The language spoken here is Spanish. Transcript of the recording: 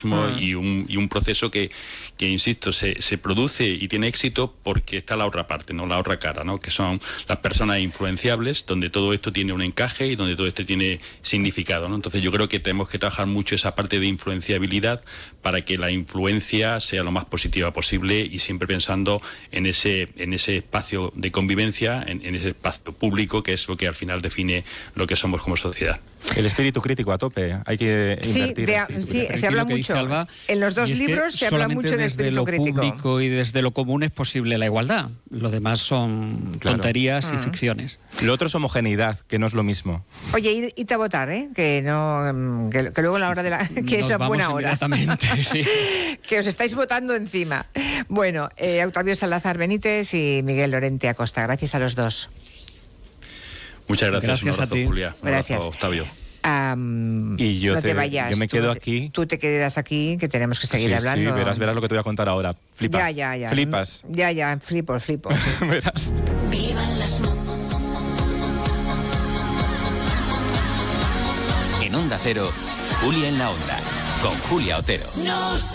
y un proceso que insisto, se produce y tiene éxito porque está la otra parte, ¿no? La otra cara, ¿no? Que son las personas influenciables, donde todo esto tiene un encaje y donde todo esto tiene significado, ¿no? Entonces yo creo que tenemos que trabajar mucho esa parte de influenciabilidad para que la influencia sea lo más positiva posible y siempre pensando en ese espacio de convivencia, en ese espacio público, que es lo que al final define lo que somos como sociedad. El espíritu crítico a tope, hay que invertir. Sí, se habla mucho. Alba, en los dos libros se habla mucho de espíritu crítico. Desde lo público y desde lo común es posible la igualdad. Lo demás son tonterías y ficciones. Lo otro es homogeneidad, que no es lo mismo. Oye, id a votar, que luego a la hora de la... que es buena hora. Sí. Que os estáis votando encima. Bueno, Octavio Salazar Benítez y Miguel Lorente Acosta. Gracias a los dos. Muchas gracias. Un abrazo, a ti. Julia. Un Gracias. abrazo, Octavio. Y yo no te vayas. Yo me quedo aquí. Tú te quedas aquí, que tenemos que seguir hablando. Sí, verás lo que te voy a contar ahora. Flipas. Ya. Flipas. Ya, flipo. Sí. Verás. Vivan las... En Onda Cero, Julia en la Onda, con Julia Otero. No.